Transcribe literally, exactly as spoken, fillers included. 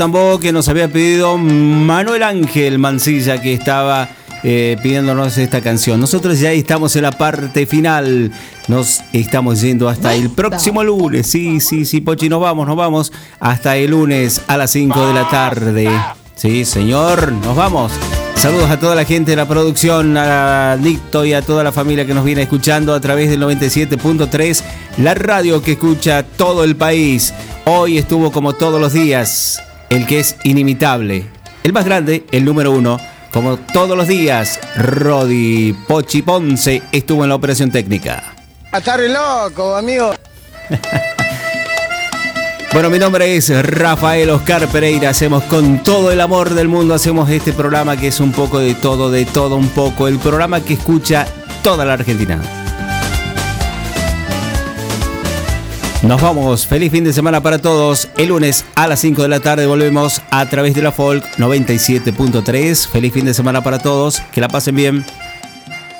Tambo que nos había pedido Manuel Ángel Mancilla, que estaba eh, pidiéndonos esta canción. Nosotros ya estamos en la parte final. Nos estamos yendo hasta el próximo lunes. Sí, sí, sí, Pochi, nos vamos, nos vamos hasta el lunes a las cinco de la tarde. Sí, señor, nos vamos. Saludos a toda la gente de la producción, a Nicto y a toda la familia que nos viene escuchando a través del noventa y siete punto tres, la radio que escucha todo el país. Hoy estuvo como todos los días el que es inimitable, el más grande, el número uno, como todos los días, Rodi Pochi Ponce estuvo en la operación técnica. Está re loco, amigo. Bueno, mi nombre es Rafael Oscar Pereira. Hacemos con todo el amor del mundo, hacemos este programa que es un poco de todo, de todo un poco. El programa que escucha toda la Argentina. Nos vamos. Feliz fin de semana para todos. El lunes a las cinco de la tarde volvemos a través de la Folk noventa y siete punto tres. Feliz fin de semana para todos. Que la pasen bien.